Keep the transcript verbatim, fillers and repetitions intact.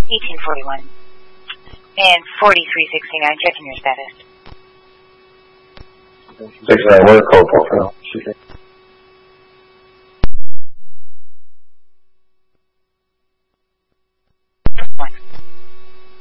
eighteen forty-one. And forty-three sixty-nine, checking your status. sixty-nine, where Corporal?